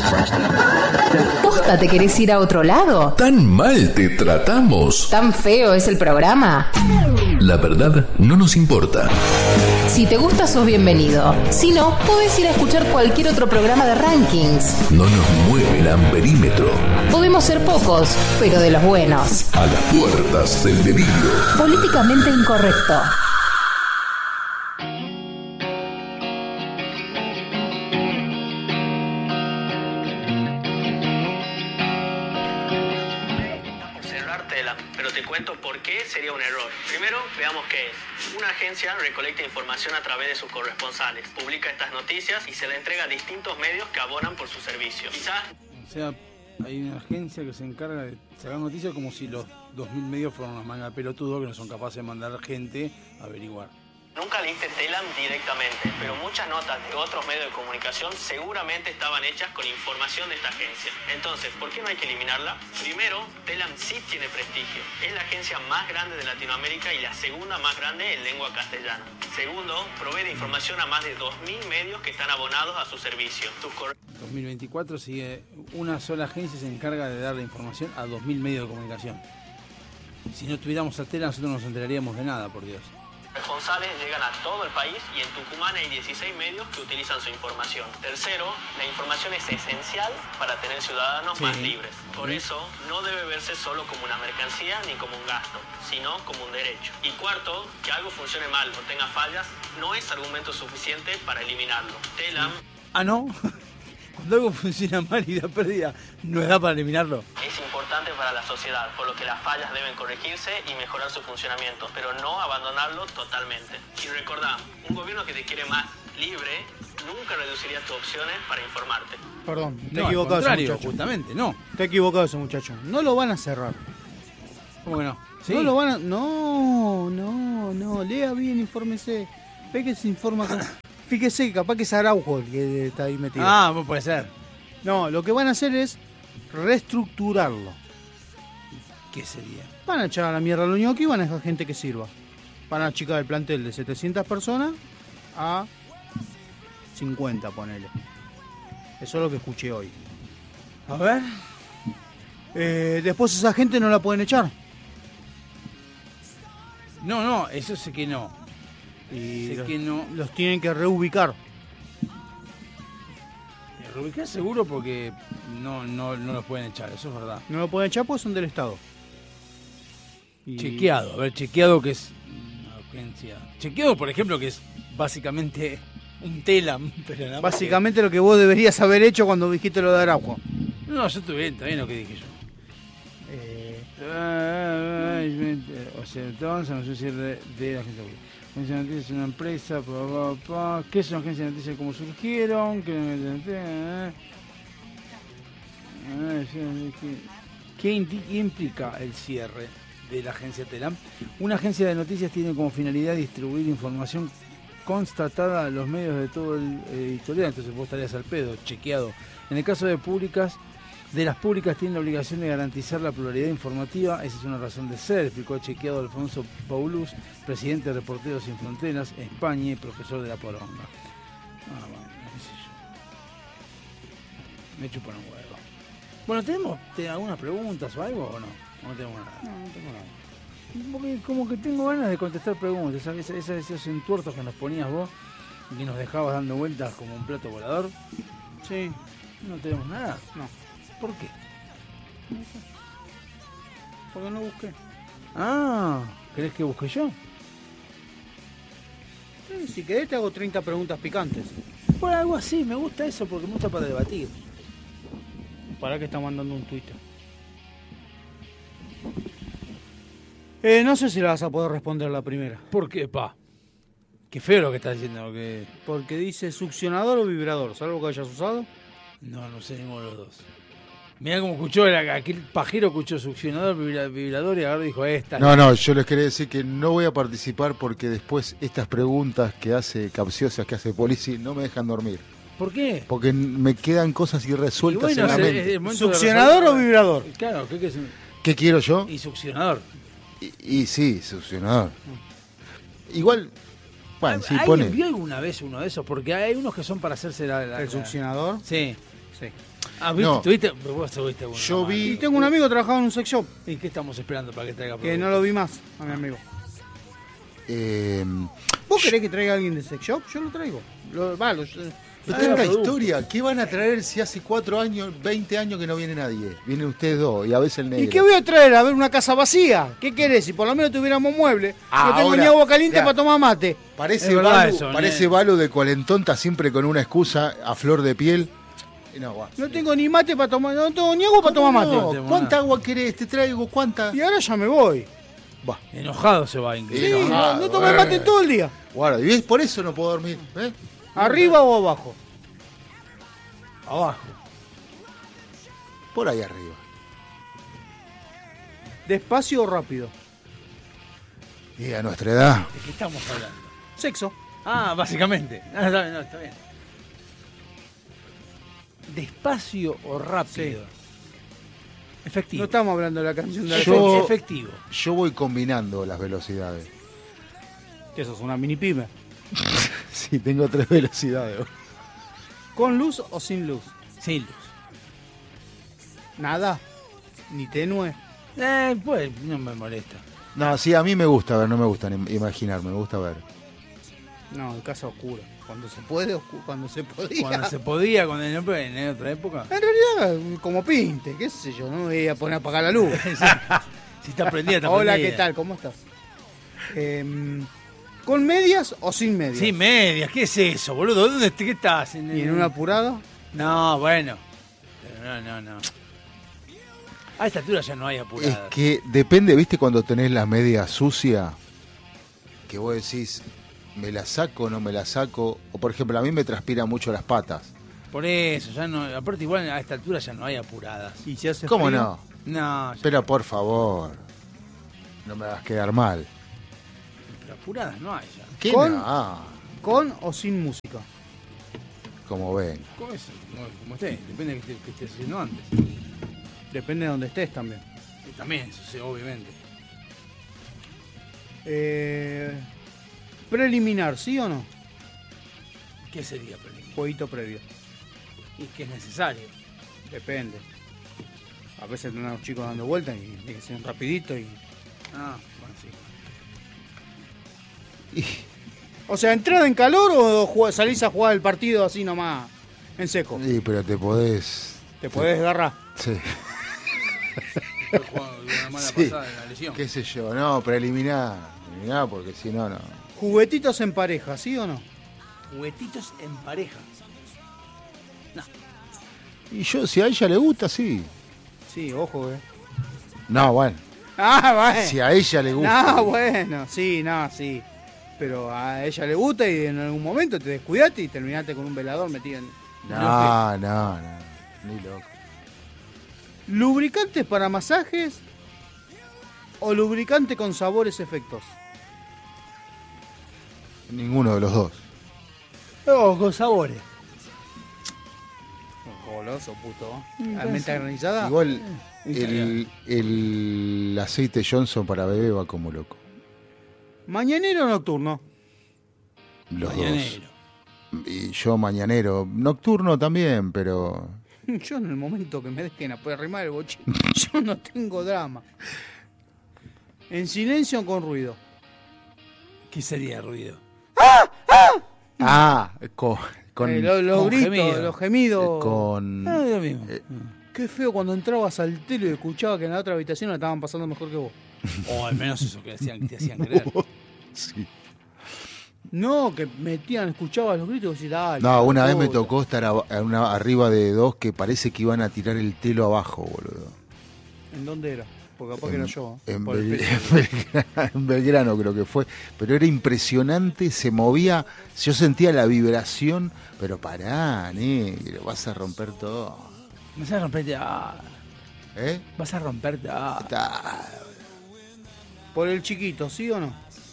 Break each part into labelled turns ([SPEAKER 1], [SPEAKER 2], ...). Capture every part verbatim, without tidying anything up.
[SPEAKER 1] ¿Posta te querés ir a otro lado?
[SPEAKER 2] ¿Tan mal te tratamos?
[SPEAKER 1] ¿Tan feo es el programa?
[SPEAKER 2] La verdad no nos importa.
[SPEAKER 1] Si te gusta, sos bienvenido. Si no, podés ir a escuchar cualquier otro programa de rankings.
[SPEAKER 2] No nos mueve el amperímetro.
[SPEAKER 1] Podemos ser pocos, pero de los buenos.
[SPEAKER 2] A las puertas del delirio.
[SPEAKER 1] Políticamente incorrecto.
[SPEAKER 3] Pero te cuento por qué sería un error. Primero, veamos qué es. Una agencia recolecta información a través de sus corresponsales, publica estas noticias y se la entrega a distintos medios que abonan por su servicio. Quizás...
[SPEAKER 4] O sea, hay una agencia que se encarga de sacar noticias como si los dos mil medios fueran unas mangas de pelotudos que no son capaces de mandar gente a averiguar.
[SPEAKER 3] Nunca leíste Telam directamente, pero muchas notas de otros medios de comunicación seguramente estaban hechas con información de esta agencia. Entonces, ¿por qué no hay que eliminarla? Primero, Telam sí tiene prestigio. Es la agencia más grande de Latinoamérica y la segunda más grande en lengua castellana. Segundo, provee de información a más de dos mil medios que están abonados a su servicio. Sus corre-
[SPEAKER 4] dos mil veinticuatro sigue una sola agencia se encarga de darle información a dos mil medios de comunicación. Si no tuviéramos a Telam, nosotros no nos enteraríamos de nada, por Dios.
[SPEAKER 3] Responsables llegan a todo el país y en Tucumán hay dieciséis medios que utilizan su información. Tercero, la información es esencial para tener ciudadanos sí. más libres. Por eso, no debe verse solo como una mercancía ni como un gasto, sino como un derecho. Y cuarto, que algo funcione mal o tenga fallas no es argumento suficiente para eliminarlo. Telam...
[SPEAKER 4] Ah, ¿no? Cuando algo funciona mal y da pérdida, no es da para eliminarlo.
[SPEAKER 3] Es importante para la sociedad, por lo que las fallas deben corregirse y mejorar su funcionamiento, pero no abandonarlo totalmente. Y recordá, un gobierno que te quiere más libre nunca reduciría tus opciones para informarte.
[SPEAKER 5] Perdón, te
[SPEAKER 4] no,
[SPEAKER 5] equivocado ese muchacho.
[SPEAKER 4] Justamente, no.
[SPEAKER 5] Te he equivocado ese muchacho. No lo van a cerrar.
[SPEAKER 4] ¿Cómo que no?
[SPEAKER 5] ¿Sí? No lo van a... No, no, no. Lea bien, infórmese. Ve que se informa con... Fíjese, capaz que es Araujo el que está ahí metido.
[SPEAKER 4] Ah, puede ser.
[SPEAKER 5] No, lo que van a hacer es reestructurarlo.
[SPEAKER 4] ¿Qué sería?
[SPEAKER 5] Van a echar a la mierda a los ñoquis y van a dejar gente que sirva. Van a achicar el plantel de setecientas personas a cincuenta, ponele. Eso es lo que escuché hoy.
[SPEAKER 4] A ver.
[SPEAKER 5] Eh, después esa gente no la pueden echar.
[SPEAKER 4] No, no, eso sé que no.
[SPEAKER 5] Y
[SPEAKER 4] sé
[SPEAKER 5] los,
[SPEAKER 4] que no.
[SPEAKER 5] los tienen que reubicar.
[SPEAKER 4] Reubicar seguro porque no, no, no los pueden echar, eso es verdad.
[SPEAKER 5] No lo pueden echar porque son del Estado.
[SPEAKER 4] Y... Chequeado, a ver, chequeado que es una agencia. Chequeado, por ejemplo, que es básicamente un Telam. Pero nada
[SPEAKER 5] básicamente que... lo que vos deberías haber hecho cuando dijiste lo de Araujo.
[SPEAKER 4] No, yo estuve bien, está bien lo que dije yo. Eh... O sea, entonces no sé si es de, de la agencia pública. Agencia de noticias es una empresa, pa, pa, pa. ¿Qué es una agencia de noticias? ¿Cómo surgieron? ¿Qué, ¿Qué implica el cierre de la agencia Telam? Una agencia de noticias tiene como finalidad distribuir información constatada a los medios de todo el editorial, entonces vos estarías al pedo, chequeado. En el caso de públicas, de las públicas tienen la obligación de garantizar la pluralidad informativa, esa es una razón de ser, explicó chequeado Alfonso Paulus, presidente de Reporteros Sin Fronteras, España y profesor de la Poronga. Ah, bueno, qué sé yo. Me chupan un huevo. Bueno, ¿tenemos algunas preguntas o algo o no? ¿O no tenemos nada?
[SPEAKER 5] No, no tengo nada.
[SPEAKER 4] Porque como que tengo ganas de contestar preguntas, ¿sabes? Esos, esos entuertos que nos ponías vos y que nos dejabas dando vueltas como un plato volador.
[SPEAKER 5] Sí.
[SPEAKER 4] ¿No tenemos nada?
[SPEAKER 5] No.
[SPEAKER 4] ¿Por qué?
[SPEAKER 5] No sé. Porque no busqué.
[SPEAKER 4] Ah, ¿querés que busque yo?
[SPEAKER 5] Sí, si querés te hago treinta preguntas picantes.
[SPEAKER 4] Por algo así, me gusta eso porque me gusta para debatir.
[SPEAKER 5] Para que está mandando un Twitter. Eh, no sé si la vas a poder responder la primera.
[SPEAKER 4] ¿Por qué, pa? Qué feo lo que estás diciendo. Que...
[SPEAKER 5] Porque dice succionador o vibrador. ¿Es algo que hayas usado?
[SPEAKER 4] No, no sé ninguno de los dos. Mirá cómo escuchó, el, aquel pajero escuchó succionador, vibrador y ahora dijo esta.
[SPEAKER 6] No, no, yo les quería decir que no voy a participar porque después estas preguntas que hace capciosas, que hace Polizzi, no me dejan dormir.
[SPEAKER 4] ¿Por qué?
[SPEAKER 6] Porque me quedan cosas irresueltas
[SPEAKER 4] bueno,
[SPEAKER 6] en la
[SPEAKER 4] es,
[SPEAKER 6] mente.
[SPEAKER 4] es
[SPEAKER 5] ¿Succionador o vibrador?
[SPEAKER 4] Claro, ¿qué, qué, es?
[SPEAKER 6] ¿Qué quiero yo?
[SPEAKER 4] Y succionador.
[SPEAKER 6] Y, y sí, succionador. Igual, bueno, sí,
[SPEAKER 4] ¿Alguien
[SPEAKER 6] pone.
[SPEAKER 4] vio alguna vez uno de esos? Porque hay unos que son para hacerse la... la
[SPEAKER 5] ¿El
[SPEAKER 4] la...
[SPEAKER 5] succionador?
[SPEAKER 4] Sí.
[SPEAKER 5] Sí.
[SPEAKER 4] Ah, ¿viste?
[SPEAKER 6] No.
[SPEAKER 4] ¿Tuviste? Vos tuviste uno,
[SPEAKER 6] Yo
[SPEAKER 4] no,
[SPEAKER 6] vi-
[SPEAKER 5] Y tengo un amigo que trabajaba en un sex shop,
[SPEAKER 4] ¿Y qué estamos esperando para que traiga
[SPEAKER 5] que no lo vi más, a mi amigo.
[SPEAKER 6] Eh,
[SPEAKER 5] ¿Vos querés que traiga a alguien de sex shop? Yo lo traigo. Lo, va, lo-
[SPEAKER 6] pero
[SPEAKER 4] Ah,
[SPEAKER 6] tanta
[SPEAKER 4] producto.
[SPEAKER 6] historia. ¿Qué van a traer si hace cuatro años, veinte años que no viene nadie? Vienen ustedes dos y a veces el negro.
[SPEAKER 5] ¿Y qué voy a traer? A ver una casa vacía. ¿Qué querés? Si por lo menos tuviéramos muebles.
[SPEAKER 6] Ah,
[SPEAKER 5] no tengo
[SPEAKER 6] ahora,
[SPEAKER 5] ni agua caliente
[SPEAKER 6] ya.
[SPEAKER 5] para tomar mate.
[SPEAKER 6] Parece
[SPEAKER 4] Es verdad
[SPEAKER 6] Balu,
[SPEAKER 4] eso,
[SPEAKER 6] parece
[SPEAKER 4] ne-
[SPEAKER 6] Balu de cuarentón, está siempre con una excusa a flor de piel. Y no, guau.
[SPEAKER 5] No tengo ni mate para tomar, no tengo ni agua para tomar mate.
[SPEAKER 6] No,
[SPEAKER 4] tengo
[SPEAKER 6] ¿cuánta
[SPEAKER 4] nada.
[SPEAKER 6] agua querés? Te traigo, ¿cuánta?
[SPEAKER 5] Y ahora ya me voy.
[SPEAKER 6] Bah,
[SPEAKER 4] Enojado se va
[SPEAKER 5] Sí,
[SPEAKER 4] incluso.
[SPEAKER 6] Sí,
[SPEAKER 5] no,
[SPEAKER 6] no,
[SPEAKER 5] no tomé
[SPEAKER 6] eh.
[SPEAKER 5] mate todo el día.
[SPEAKER 6] guarda, y ves, por eso no puedo dormir. ¿eh?
[SPEAKER 5] ¿Arriba o abajo?
[SPEAKER 4] Abajo.
[SPEAKER 6] Por ahí arriba.
[SPEAKER 5] ¿Despacio o rápido?
[SPEAKER 6] Y a nuestra edad.
[SPEAKER 4] ¿De qué estamos hablando?
[SPEAKER 5] Sexo.
[SPEAKER 4] Ah, básicamente. Ah, está bien, no, está bien. ¿Despacio o rápido? Efectivo.
[SPEAKER 5] No estamos hablando de la canción de la
[SPEAKER 6] Yo-
[SPEAKER 4] Efectivo.
[SPEAKER 6] Yo voy combinando las velocidades.
[SPEAKER 5] Que eso es una mini pyme.
[SPEAKER 6] Sí, tengo tres velocidades.
[SPEAKER 5] ¿Con luz o sin luz?
[SPEAKER 4] Sin luz.
[SPEAKER 5] Nada. Ni tenue.
[SPEAKER 4] Eh, pues no me molesta.
[SPEAKER 6] No, sí, a mí me gusta ver, no me gusta ni imaginar, me gusta ver.
[SPEAKER 5] No, en casa oscura. Cuando se puede, oscu- cuando se podía.
[SPEAKER 4] Cuando se podía, cuando en, en otra época.
[SPEAKER 5] En realidad, como pinte, qué sé yo, no me voy a poner a apagar la luz.
[SPEAKER 4] Si está prendida, está
[SPEAKER 5] Hola,
[SPEAKER 4] prendida.
[SPEAKER 5] ¿qué tal? ¿Cómo estás? Em, ¿Con medias o sin medias?
[SPEAKER 4] Sí, medias, ¿qué es eso, boludo? ¿Dónde qué estás? ¿En,
[SPEAKER 5] ¿Y en una apurada?
[SPEAKER 4] No, bueno. Pero no, no, no. A esta altura ya no hay
[SPEAKER 6] Es
[SPEAKER 4] apurada.
[SPEAKER 6] que depende, ¿viste? Cuando tenés la media sucia, que vos decís, ¿me la saco o no me la saco? O por ejemplo, a mí me transpiran mucho las patas.
[SPEAKER 4] Por eso, ya no. Aparte, igual a esta altura ya no hay apuradas.
[SPEAKER 5] ¿Y si hace
[SPEAKER 6] ¿Cómo
[SPEAKER 5] frío?
[SPEAKER 6] no?
[SPEAKER 4] No, ya-
[SPEAKER 6] Pero por favor, no me hagas quedar mal.
[SPEAKER 4] pero apuradas no hay ya.
[SPEAKER 6] ¿Qué
[SPEAKER 5] ¿Con?
[SPEAKER 6] no?
[SPEAKER 5] ¿Con o sin música?
[SPEAKER 6] Como ven.
[SPEAKER 4] ¿Cómo es? Como, como esté, depende de que, esté- que estés haciendo antes.
[SPEAKER 5] Depende de donde estés también.
[SPEAKER 4] Y también, eso sí, obviamente.
[SPEAKER 5] Eh, preliminar, ¿sí o no?
[SPEAKER 4] ¿Qué sería preliminar?
[SPEAKER 5] Jueguito previo.
[SPEAKER 4] Y que es necesario.
[SPEAKER 5] Depende. A veces tenés a los chicos dando vueltas y tiene que ser rapidito y...
[SPEAKER 4] Ah, bueno, sí.
[SPEAKER 5] O sea, ¿entrada en calor o jug- salís a jugar el partido así nomás, en seco?
[SPEAKER 6] Sí, pero te podés...
[SPEAKER 5] Te podés agarrar.
[SPEAKER 6] Sí,
[SPEAKER 4] Después jugando una mala
[SPEAKER 6] Sí.
[SPEAKER 4] pasada en la lesión.
[SPEAKER 6] qué sé yo, no, preliminar. Preliminar porque si no, no.
[SPEAKER 5] Juguetitos en pareja, ¿sí o no?
[SPEAKER 4] Juguetitos en pareja.
[SPEAKER 6] Y yo, si a ella le gusta, sí.
[SPEAKER 5] Sí, ojo, eh.
[SPEAKER 6] No, bueno.
[SPEAKER 5] Ah, bueno.
[SPEAKER 6] Si a ella le gusta.
[SPEAKER 5] No, bueno, sí, no, sí. Pero a ella le gusta y en algún momento te descuidaste y terminaste con un velador metido en...
[SPEAKER 6] No, no, no. Ni loco.
[SPEAKER 5] ¿Lubricantes para masajes o lubricante con sabores efectos?
[SPEAKER 6] Ninguno de los dos.
[SPEAKER 4] Oh, con sabores.
[SPEAKER 5] Goloso, puto. ¿Almenta granizada?
[SPEAKER 6] Igual el, el aceite Johnson para bebé va como loco.
[SPEAKER 5] ¿Mañanero o nocturno?
[SPEAKER 6] Los
[SPEAKER 4] Mañanero.
[SPEAKER 6] dos. Y yo mañanero. Nocturno también, pero...
[SPEAKER 5] Yo en el momento que me dejen a poder arrimar el bochín, yo no tengo drama. ¿En silencio o con ruido?
[SPEAKER 4] ¿Qué sería ruido?
[SPEAKER 6] Ah, con... con,
[SPEAKER 5] Eh, lo- los
[SPEAKER 4] con
[SPEAKER 5] gritos,
[SPEAKER 4] gemido.
[SPEAKER 5] los gemidos.
[SPEAKER 6] con-
[SPEAKER 4] Ah, lo mismo.
[SPEAKER 6] Eh,
[SPEAKER 5] Qué feo cuando entrabas al telo y escuchaba que en la otra habitación la estaban pasando mejor que vos.
[SPEAKER 4] O al menos eso que hacían, te hacían creer.
[SPEAKER 6] sí.
[SPEAKER 5] No, que metían, escuchabas los gritos y decías, dale.
[SPEAKER 6] No, una vez me
[SPEAKER 5] puta.
[SPEAKER 6] tocó estar a- a una- arriba de dos que parece que iban a tirar el telo abajo, boludo.
[SPEAKER 5] ¿En dónde era? Porque capaz que era yo. ¿eh?
[SPEAKER 6] En,
[SPEAKER 5] Por el
[SPEAKER 6] Bel-
[SPEAKER 5] peso.
[SPEAKER 6] en Belgrano, en Belgrano creo que fue, pero era impresionante, se movía, yo sentía la vibración, pero pará, negro, vas a romper todo.
[SPEAKER 4] Vas a romperte. Ah,
[SPEAKER 6] ¿Eh?
[SPEAKER 4] vas a romperte. Ah.
[SPEAKER 6] Está-
[SPEAKER 5] Por el chiquito, ¿sí o no?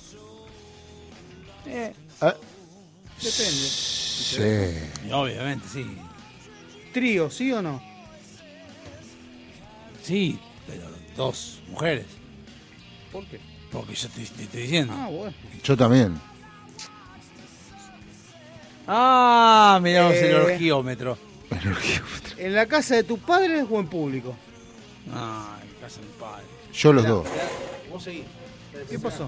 [SPEAKER 4] Eh,
[SPEAKER 6] ah,
[SPEAKER 5] Depende.
[SPEAKER 6] sí.
[SPEAKER 4] y obviamente, sí.
[SPEAKER 5] Trío, ¿sí o no?
[SPEAKER 4] Sí, pero dos mujeres.
[SPEAKER 5] ¿Por qué?
[SPEAKER 4] Porque yo te, te estoy diciendo.
[SPEAKER 5] Ah, bueno.
[SPEAKER 6] Yo también.
[SPEAKER 4] Ah, miramos
[SPEAKER 5] Eh.
[SPEAKER 4] el orgiómetro.
[SPEAKER 6] El orgióptero.
[SPEAKER 5] ¿En la casa de tus padres o en público?
[SPEAKER 4] Ah, en casa de mi padre.
[SPEAKER 6] Yo los dos.
[SPEAKER 4] Vos seguís.
[SPEAKER 5] ¿Qué pasó?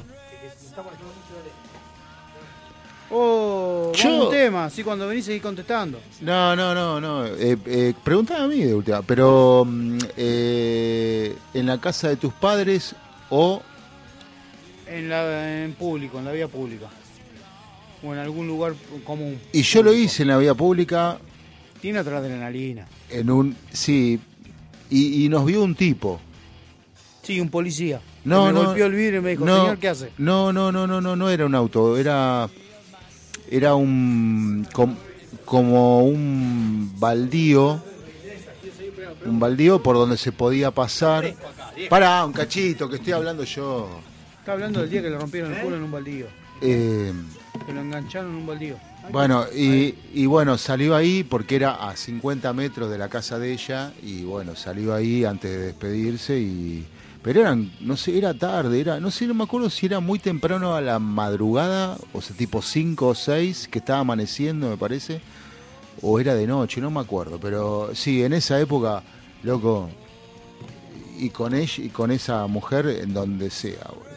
[SPEAKER 5] Oh,
[SPEAKER 6] Yo-
[SPEAKER 5] vamos a un tema, así cuando venís seguís contestando.
[SPEAKER 6] No, no, no, no. Eh, eh, preguntame a mí de última. Pero mm, eh, en la casa de tus padres o
[SPEAKER 5] En, la, en público, en la vía pública. O en algún lugar común.
[SPEAKER 6] y yo lo
[SPEAKER 5] público.
[SPEAKER 6] hice en la vía pública
[SPEAKER 5] Tiene otra adrenalina.
[SPEAKER 6] en un sí y, y nos vio un tipo.
[SPEAKER 5] Sí, un policía.
[SPEAKER 6] No,
[SPEAKER 5] que me
[SPEAKER 6] no,
[SPEAKER 5] golpeó el vidrio y me dijo,
[SPEAKER 6] no,
[SPEAKER 5] señor, ¿qué hace?
[SPEAKER 6] No, no, no, no, no, no era un auto, era era un com- como un baldío, un baldío por donde se podía pasar. Pará, un cachito, que estoy hablando yo.
[SPEAKER 5] Está hablando del día que le rompieron el culo en un baldío.
[SPEAKER 6] Eh,
[SPEAKER 5] Que lo engancharon en un baldío.
[SPEAKER 6] bueno, y, y bueno, salió ahí porque era a cincuenta metros de la casa de ella y bueno, salió ahí antes de despedirse y... Pero eran, no sé, era tarde, era, no sé, no me acuerdo si era muy temprano a la madrugada, o sea, tipo cinco o seis, que estaba amaneciendo, me parece, o era de noche, no me acuerdo, pero sí, en esa época, loco, y con ella, y con esa mujer, en donde sea, boludo.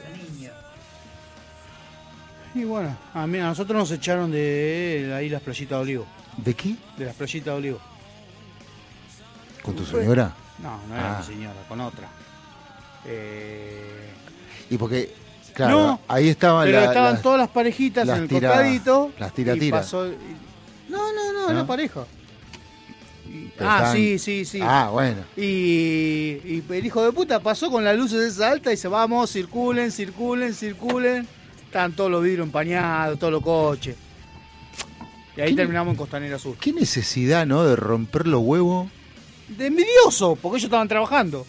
[SPEAKER 5] Y bueno, a, mí, a nosotros nos echaron de ahí las playitas de Olivo.
[SPEAKER 6] ¿De qué?
[SPEAKER 5] De las playitas de Olivo.
[SPEAKER 6] ¿Con tu señora?
[SPEAKER 5] No, no era
[SPEAKER 6] Ah.
[SPEAKER 5] mi señora, con otra. Eh,
[SPEAKER 6] Y porque, claro,
[SPEAKER 5] No,
[SPEAKER 6] ahí estaban
[SPEAKER 5] pero
[SPEAKER 6] la-
[SPEAKER 5] estaban
[SPEAKER 6] las-
[SPEAKER 5] todas las parejitas
[SPEAKER 6] las
[SPEAKER 5] en el
[SPEAKER 6] tira-
[SPEAKER 5] costadito.
[SPEAKER 6] las tira,
[SPEAKER 5] y
[SPEAKER 6] tira.
[SPEAKER 5] pasó- y- No, no, no,
[SPEAKER 6] ¿No?
[SPEAKER 5] era pareja. Y-
[SPEAKER 6] Pero
[SPEAKER 5] ah,
[SPEAKER 6] estaban-
[SPEAKER 5] sí, sí, sí.
[SPEAKER 6] Ah, bueno.
[SPEAKER 5] Y, y el hijo de puta pasó con las luces de esa alta y dice, vamos, circulen, circulen, circulen. Estaban todos los vidrios empañados, todos los coches. Y ahí
[SPEAKER 6] ¿Qué-
[SPEAKER 5] terminamos en Costanera Sur.
[SPEAKER 6] Qué necesidad, ¿no? De romper los huevos.
[SPEAKER 5] De envidioso, porque ellos estaban trabajando.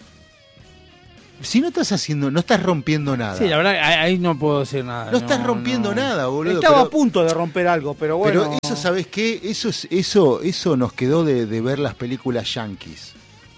[SPEAKER 6] Si no estás haciendo, no estás rompiendo nada.
[SPEAKER 4] Sí, la verdad, ahí, ahí no puedo decir nada.
[SPEAKER 6] no estás rompiendo
[SPEAKER 4] no.
[SPEAKER 6] nada, boludo.
[SPEAKER 5] Estaba
[SPEAKER 6] pero,
[SPEAKER 5] a punto de romper algo, pero bueno.
[SPEAKER 6] pero eso, ¿sabes qué? Eso es, eso, eso nos quedó de, de ver las películas yankees.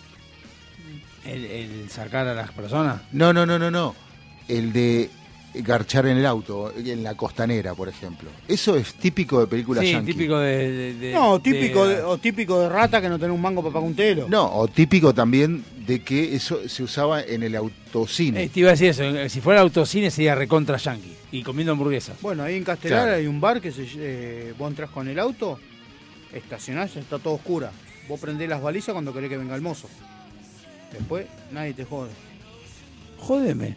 [SPEAKER 4] El, el sacar a las personas.
[SPEAKER 6] No, no, no, no, no. El de garchar en el auto, en la costanera, por ejemplo. Eso es típico de películas
[SPEAKER 4] Sí,
[SPEAKER 6] yankees.
[SPEAKER 4] típico de, de- de-
[SPEAKER 5] No, típico
[SPEAKER 4] de-
[SPEAKER 5] de, o típico de rata que no tenés un mango para pagar un telo.
[SPEAKER 6] No, o típico también de que eso se usaba en el autocine.
[SPEAKER 4] Eh, te iba a decir eso, eh, si fuera autocine sería recontra yankee y comiendo hamburguesas.
[SPEAKER 5] Bueno, ahí en Castelar
[SPEAKER 6] Claro.
[SPEAKER 5] hay un bar que se, eh, vos entras con el auto, estacionás, ya está todo oscura. Vos prendés las balizas cuando querés que venga el mozo. Después nadie te jode.
[SPEAKER 4] Jódeme.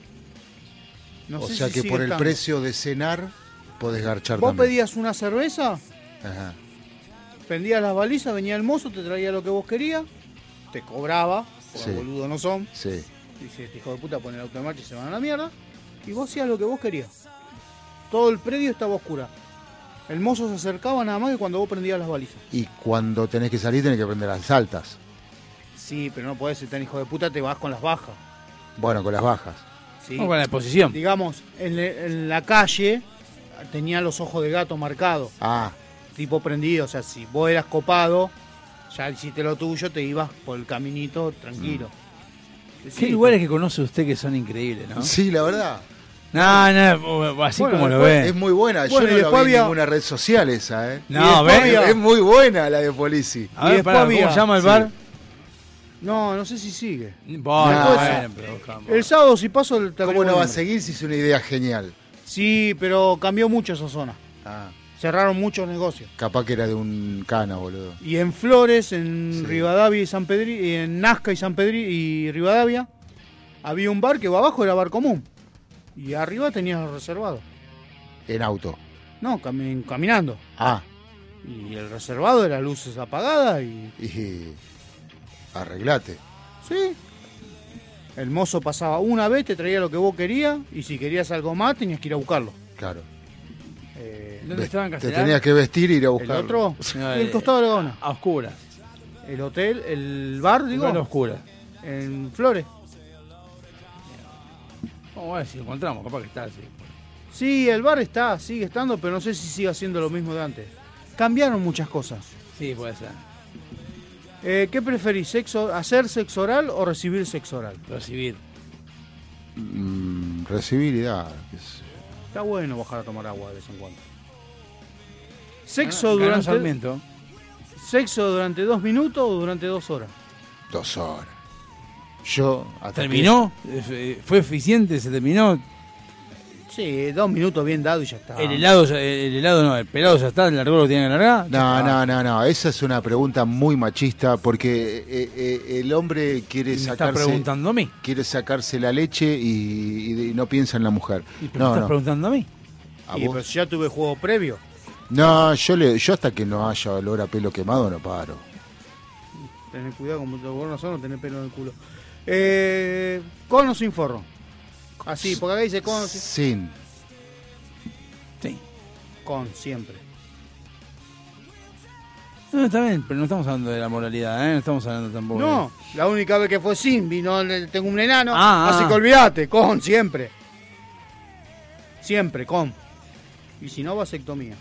[SPEAKER 5] No
[SPEAKER 6] o
[SPEAKER 5] sé
[SPEAKER 6] sea
[SPEAKER 5] si
[SPEAKER 6] que
[SPEAKER 5] sigue
[SPEAKER 6] por el
[SPEAKER 5] estando.
[SPEAKER 6] precio de cenar podés garchar
[SPEAKER 5] Vos
[SPEAKER 6] también.
[SPEAKER 5] pedías una cerveza,
[SPEAKER 6] Ajá.
[SPEAKER 5] prendías las balizas, venía el mozo, te traía lo que vos querías, te cobraba, porque
[SPEAKER 6] Sí.
[SPEAKER 5] boludos no son.
[SPEAKER 6] Sí.
[SPEAKER 5] Dice, este hijo de puta pone el auto en marcha y se van a la mierda. Y vos hacías lo que vos querías. Todo el predio estaba oscura. El mozo se acercaba nada más que cuando vos prendías las balizas.
[SPEAKER 6] Y cuando tenés que salir tenés que prender las altas.
[SPEAKER 5] Sí, pero no podés ser tan hijo de puta, te vas con las bajas.
[SPEAKER 6] Bueno, con las bajas.
[SPEAKER 5] Sí.
[SPEAKER 4] Vamos con la exposición.
[SPEAKER 5] Digamos, en, le- en la calle tenía los ojos de gato marcados,
[SPEAKER 6] Ah,
[SPEAKER 5] tipo prendido. O sea, si vos eras copado, ya hiciste lo tuyo, te ibas por el caminito tranquilo.
[SPEAKER 4] Qué
[SPEAKER 5] Sí,
[SPEAKER 4] lugares que conoce usted que son increíbles, ¿no?
[SPEAKER 6] sí, la verdad.
[SPEAKER 4] No, no, así
[SPEAKER 5] Bueno,
[SPEAKER 4] como lo
[SPEAKER 5] después
[SPEAKER 4] ve.
[SPEAKER 6] Es muy buena.
[SPEAKER 5] Bueno,
[SPEAKER 6] Yo
[SPEAKER 5] y
[SPEAKER 6] no la
[SPEAKER 5] después
[SPEAKER 6] vi en
[SPEAKER 5] había-
[SPEAKER 6] ninguna red social esa, ¿eh?
[SPEAKER 4] No,
[SPEAKER 5] y después
[SPEAKER 4] ve.
[SPEAKER 5] había-
[SPEAKER 6] Es muy buena la de Polici.
[SPEAKER 4] A
[SPEAKER 5] y
[SPEAKER 4] ver,
[SPEAKER 5] después
[SPEAKER 4] pará, ¿cómo
[SPEAKER 5] había-
[SPEAKER 4] se llama el
[SPEAKER 6] sí.
[SPEAKER 4] bar?
[SPEAKER 5] No, no sé si sigue.
[SPEAKER 4] Bueno,
[SPEAKER 6] No,
[SPEAKER 4] bueno, pero buscamos.
[SPEAKER 5] El sábado si paso te
[SPEAKER 6] ¿Cómo
[SPEAKER 5] averiguo
[SPEAKER 6] no
[SPEAKER 5] el
[SPEAKER 6] va a
[SPEAKER 5] nombre.
[SPEAKER 6] seguir si es una idea genial?
[SPEAKER 5] Sí, pero cambió mucho esa zona.
[SPEAKER 6] Ah,
[SPEAKER 5] Cerraron muchos negocios.
[SPEAKER 6] capaz que era de un cana, boludo.
[SPEAKER 5] Y en Flores, en
[SPEAKER 6] Sí.
[SPEAKER 5] Rivadavia y San Pedri, y en Nazca y San Pedri y Rivadavia, había un bar que abajo era bar común. Y arriba tenías reservado.
[SPEAKER 6] En auto.
[SPEAKER 5] No, cami- caminando.
[SPEAKER 6] Ah,
[SPEAKER 5] Y el reservado era luces apagadas y.
[SPEAKER 6] y arreglate.
[SPEAKER 5] Sí. El mozo pasaba una vez, te traía lo que vos querías, y si querías algo más tenías que ir a buscarlo.
[SPEAKER 6] Claro.
[SPEAKER 5] Eh,
[SPEAKER 4] ¿Dónde estaban en
[SPEAKER 6] Te
[SPEAKER 4] Castelar?
[SPEAKER 6] tenías que vestir y ir a
[SPEAKER 5] el
[SPEAKER 6] buscarlo.
[SPEAKER 5] otro,
[SPEAKER 4] No,
[SPEAKER 5] el
[SPEAKER 4] eh,
[SPEAKER 5] costado de la Gaona.
[SPEAKER 4] A oscuras.
[SPEAKER 5] El hotel, el bar, digo,
[SPEAKER 4] Igual a oscuras.
[SPEAKER 5] en Flores.
[SPEAKER 4] Vamos a ver si lo encontramos, capaz que está así.
[SPEAKER 5] Sí, el bar está, sigue estando, pero no sé si sigue haciendo lo mismo de antes. Cambiaron muchas cosas.
[SPEAKER 4] Sí, puede ser.
[SPEAKER 5] Eh, ¿Qué preferís, sexo, hacer sexo oral o recibir sexo oral?
[SPEAKER 4] Recibir.
[SPEAKER 6] Mm, recibir y dar. qué sé yo.
[SPEAKER 5] Está bueno bajar a tomar agua de vez en cuando. Sexo
[SPEAKER 4] Ganó
[SPEAKER 5] durante...
[SPEAKER 4] Sarmiento.
[SPEAKER 5] ¿Sexo durante dos minutos o durante dos horas?
[SPEAKER 6] Dos horas. Yo hasta
[SPEAKER 4] ¿Terminó? ¿Fue eficiente? ¿Se terminó?
[SPEAKER 5] Sí, dos minutos bien dado y ya está.
[SPEAKER 4] El helado, ya- el helado no, el pelado ya está, el largó lo tiene que largar.
[SPEAKER 6] que- No, no, no, no. Esa es una pregunta muy machista porque eh, eh, el hombre quiere
[SPEAKER 4] Y me estás
[SPEAKER 6] sacarse,
[SPEAKER 4] preguntando a mí.
[SPEAKER 6] quiere sacarse la leche y, y no piensa en la mujer.
[SPEAKER 4] ¿Y pero me
[SPEAKER 6] No,
[SPEAKER 4] estás
[SPEAKER 6] no.
[SPEAKER 4] preguntando a mí?
[SPEAKER 6] ¿A
[SPEAKER 5] Y,
[SPEAKER 6] vos?
[SPEAKER 5] pero si ya tuve juego previo.
[SPEAKER 6] No, yo le, yo hasta que no haya olor a pelo quemado no paro.
[SPEAKER 5] Tener cuidado con vos no son, no tener pelo en el culo. Eh, ¿Con o sin forro? Así, porque acá dice con, sin-
[SPEAKER 6] Sin.
[SPEAKER 4] Sí.
[SPEAKER 5] con siempre.
[SPEAKER 4] No, está bien, pero no estamos hablando de la moralidad, ¿eh? No estamos hablando tampoco.
[SPEAKER 5] No, la única vez que fue sin, vino, le- tengo un enano,
[SPEAKER 4] Ah,
[SPEAKER 5] así
[SPEAKER 4] ah.
[SPEAKER 5] que olvídate, con, siempre. Siempre, con. Y si no, vasectomía.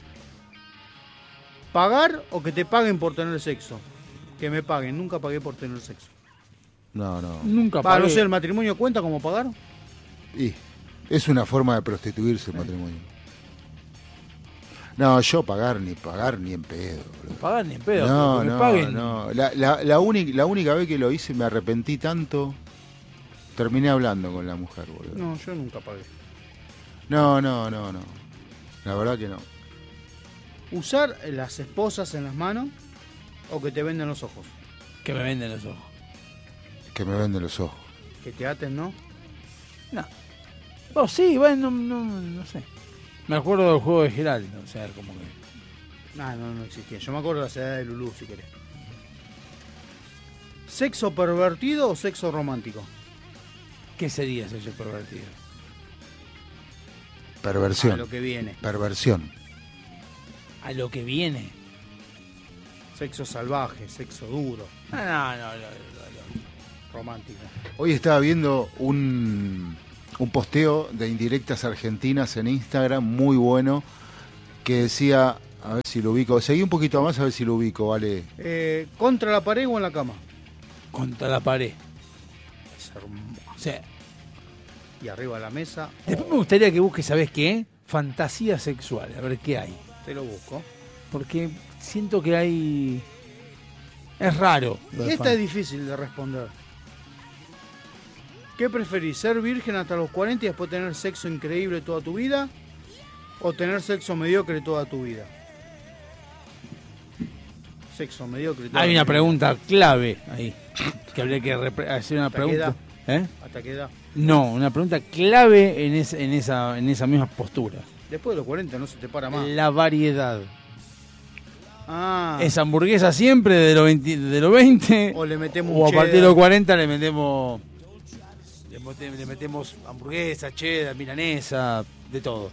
[SPEAKER 5] ¿Pagar o que te paguen por tener sexo? Que me paguen, nunca pagué por tener sexo.
[SPEAKER 6] No, no.
[SPEAKER 4] De... Nunca
[SPEAKER 5] Para no
[SPEAKER 4] pagué.
[SPEAKER 5] sé, ¿el matrimonio cuenta como pagar?
[SPEAKER 6] Y es una forma de prostituirse el matrimonio. No, yo pagar ni pagar ni en pedo. boludo.
[SPEAKER 4] Pagar ni en pedo,
[SPEAKER 6] No,
[SPEAKER 4] pero que me
[SPEAKER 6] no,
[SPEAKER 4] paguen.
[SPEAKER 6] no. La, la, la, única, la única vez que lo hice me arrepentí tanto. Terminé hablando con la mujer, boludo.
[SPEAKER 5] No, yo nunca pagué.
[SPEAKER 6] No, no, no, no. La verdad que no.
[SPEAKER 5] ¿Usar las esposas en las manos o que te venden los ojos?
[SPEAKER 4] Que me venden los ojos.
[SPEAKER 6] Que me venden los ojos.
[SPEAKER 5] Que te aten, ¿no?
[SPEAKER 4] No. Oh, sí, bueno, no, no, no sé. Me acuerdo del juego de Geraldo, o sea, como que...
[SPEAKER 5] No, no, no existía. Yo me acuerdo de la edad de Lulú, si querés. ¿Sexo pervertido o sexo romántico?
[SPEAKER 4] ¿Qué sería sexo pervertido?
[SPEAKER 6] Perversión.
[SPEAKER 5] A lo que viene.
[SPEAKER 6] Perversión.
[SPEAKER 4] A lo que viene.
[SPEAKER 5] Sexo salvaje, sexo duro,
[SPEAKER 4] Ah, no, no, no, no, no.
[SPEAKER 5] romántico.
[SPEAKER 6] Hoy estaba viendo un, un posteo de indirectas argentinas en Instagram, muy bueno, que decía, a ver si lo ubico, seguí un poquito más a ver si lo ubico, vale.
[SPEAKER 5] Eh, ¿Contra la pared o en la cama?
[SPEAKER 4] Contra la pared.
[SPEAKER 5] Es hermoso.
[SPEAKER 4] O sea,
[SPEAKER 5] Y arriba de la mesa,
[SPEAKER 4] después me gustaría que busques, ¿sabes qué? Fantasías sexuales, a ver qué hay.
[SPEAKER 5] te lo busco.
[SPEAKER 4] Porque siento que hay... Es raro. lo
[SPEAKER 5] Y
[SPEAKER 4] de
[SPEAKER 5] esta
[SPEAKER 4] fan-
[SPEAKER 5] es difícil de responder. ¿Qué preferís? ¿Ser virgen hasta los cuarenta y después tener sexo increíble toda tu vida? ¿O tener sexo mediocre toda tu vida? Sexo mediocre toda
[SPEAKER 4] Hay
[SPEAKER 5] tu
[SPEAKER 4] una
[SPEAKER 5] vida.
[SPEAKER 4] pregunta clave ahí. Que habría que repre- hacer una
[SPEAKER 5] ¿Hasta qué
[SPEAKER 4] pregunta. ¿Eh?
[SPEAKER 5] ¿Hasta qué edad?
[SPEAKER 4] No, una pregunta clave en, es- en, esa, en esa misma postura.
[SPEAKER 5] Después de los cuarenta no se te para más.
[SPEAKER 4] La variedad.
[SPEAKER 5] Ah,
[SPEAKER 4] ¿Es hamburguesa siempre de los veinte? De los veinte
[SPEAKER 5] o le metemos
[SPEAKER 4] o
[SPEAKER 5] un
[SPEAKER 4] a partir de
[SPEAKER 5] cheddar.
[SPEAKER 4] los cuarenta le metemos le, mete- le metemos hamburguesa, cheddar, milanesa, de todo.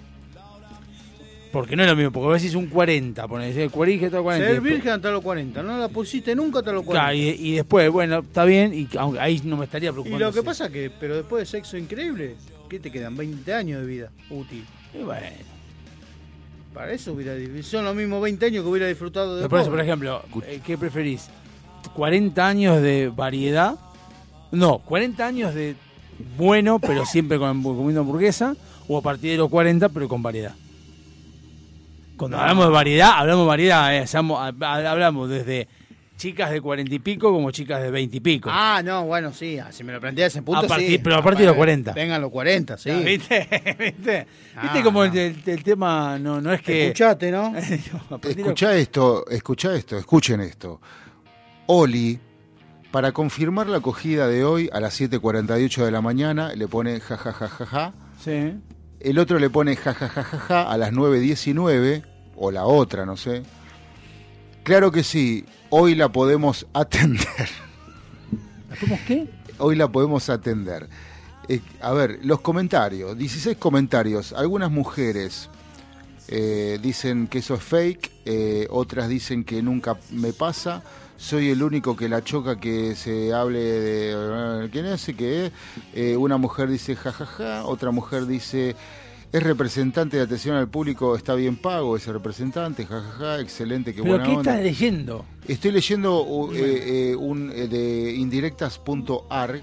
[SPEAKER 4] Porque no es lo mismo, porque vos decís un cuarenta, ponés el cuarenta hasta cuarenta.
[SPEAKER 5] Ser
[SPEAKER 4] y después-
[SPEAKER 5] virgen hasta los cuarenta. No la pusiste nunca hasta los
[SPEAKER 4] Claro,
[SPEAKER 5] cuarenta.
[SPEAKER 4] y, y después, bueno, está bien, y aunque ahí no me estaría
[SPEAKER 5] Y
[SPEAKER 4] preocupando.
[SPEAKER 5] lo que
[SPEAKER 4] si-
[SPEAKER 5] pasa que, pero después de sexo increíble, ¿qué te quedan? veinte años de vida útil.
[SPEAKER 4] y bueno,
[SPEAKER 5] Para eso hubiera son los mismos veinte años que hubiera disfrutado de
[SPEAKER 4] pero por eso, por
[SPEAKER 5] pobre.
[SPEAKER 4] ejemplo, eh, ¿qué preferís? ¿cuarenta años de variedad? No, cuarenta años de bueno, pero siempre con, comiendo hamburguesa, o a partir de los cuarenta, pero con variedad. Cuando hablamos de variedad, hablamos de variedad, eh, seamos- hab- hablamos desde chicas de cuarenta y pico como chicas de veinte y pico.
[SPEAKER 5] Ah, no, bueno, sí, ah, si me lo planteas ese punto,
[SPEAKER 4] A partir-
[SPEAKER 5] sí.
[SPEAKER 4] pero a partir de los cuarenta.
[SPEAKER 5] Vengan los cuarenta, sí.
[SPEAKER 4] ¿Viste? ¿Viste?
[SPEAKER 5] Ah,
[SPEAKER 4] ¿Viste como
[SPEAKER 5] no.
[SPEAKER 4] el, el- el tema no, no es que...
[SPEAKER 5] Escuchate, ¿no?
[SPEAKER 4] A partir de-
[SPEAKER 6] Escuchá esto, escuchá esto, escuchen esto. Oli, para confirmar la acogida de hoy a las siete cuarenta y ocho de la mañana, le pone jajajajaja.
[SPEAKER 4] Sí.
[SPEAKER 6] El otro le pone jajajajaja a las nueve diecinueve, o la otra, no sé. Claro que sí, hoy la podemos atender.
[SPEAKER 4] ¿Cómo qué?
[SPEAKER 6] Hoy la podemos atender. Eh, a ver, los comentarios, dieciséis comentarios. Algunas mujeres eh, dicen que eso es fake, eh, otras dicen que nunca me pasa. Soy el único que la choca que se hable de... ¿Quién es? ¿Qué es? Eh, una mujer dice jajaja, otra mujer dice... Es representante de atención al público, está bien pago ese representante, jajaja, excelente, qué
[SPEAKER 4] ¿Pero
[SPEAKER 6] buena
[SPEAKER 4] qué
[SPEAKER 6] onda.
[SPEAKER 4] estás leyendo?
[SPEAKER 6] Estoy leyendo uh, eh, eh, un eh, de indirectas punto ar,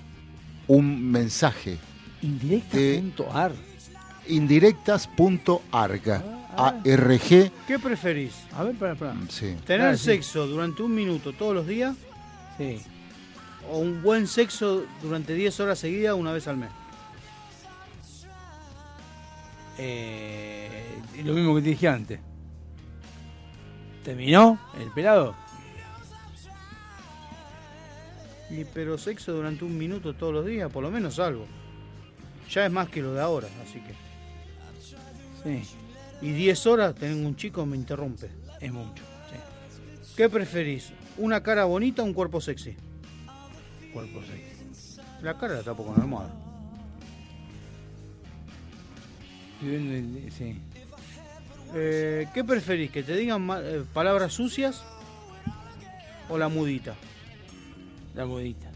[SPEAKER 6] un mensaje.
[SPEAKER 4] Indirecta.ar.
[SPEAKER 6] indirectas punto arg. A R G.
[SPEAKER 5] ¿Qué preferís?
[SPEAKER 4] A ver, para, para.
[SPEAKER 6] Sí.
[SPEAKER 5] ¿Tener
[SPEAKER 4] Ah, sí.
[SPEAKER 5] sexo durante un minuto todos los días
[SPEAKER 4] Sí.
[SPEAKER 5] o un buen sexo durante diez horas seguidas una vez al mes?
[SPEAKER 4] Eh, lo mismo que te dije antes. ¿Terminó el pelado?
[SPEAKER 5] Y, pero sexo durante un minuto todos los días, por lo menos algo. Ya es más que lo de ahora, así que.
[SPEAKER 4] Sí,
[SPEAKER 5] Y diez horas tener un chico me interrumpe.
[SPEAKER 4] es mucho. Sí.
[SPEAKER 5] ¿Qué preferís? ¿Una cara bonita o un cuerpo sexy?
[SPEAKER 4] Cuerpo sexy.
[SPEAKER 5] La cara la tapo con la almohada.
[SPEAKER 4] Viviendo el- Sí.
[SPEAKER 5] Eh, ¿Qué preferís? ¿Que te digan ma- eh, palabras sucias o la mudita?
[SPEAKER 4] La modita.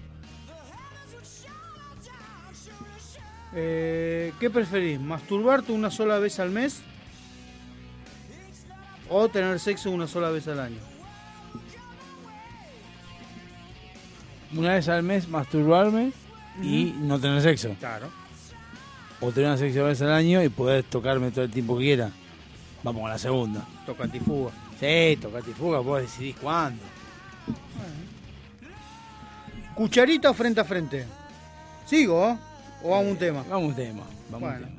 [SPEAKER 5] Eh, ¿Qué preferís? ¿Masturbarte una sola vez al mes o tener sexo una sola vez al año?
[SPEAKER 4] Una vez al mes masturbarme y no tener sexo.
[SPEAKER 5] Claro.
[SPEAKER 4] O tener sexo una vez al año y poder tocarme todo el tiempo que quiera. Vamos con la segunda.
[SPEAKER 5] Tocatifuga.
[SPEAKER 4] Sí, tocate y fuga, vos decidís cuándo.
[SPEAKER 5] ¿Cucharita o frente a frente? ¿Sigo? ¿O vamos a un tema?
[SPEAKER 4] Vamos a un tema. Vamos a un
[SPEAKER 5] Bueno.
[SPEAKER 4] tema.